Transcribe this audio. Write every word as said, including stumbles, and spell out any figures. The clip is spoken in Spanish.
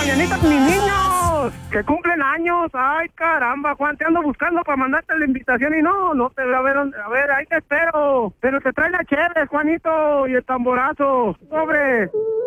mañanitas mis niños, que cumplen años. Ay, caramba, Juan, te ando buscando para mandarte la invitación y no, no te a ver, a ver, ahí te espero. Pero te trae la chévere, Juanito, y el tamborazo. Sobre.